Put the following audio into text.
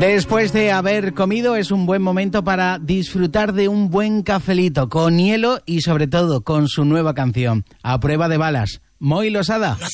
Después de haber comido es un buen momento para disfrutar de un buen cafelito con hielo y sobre todo con su nueva canción, A Prueba de Balas. Moi Losada.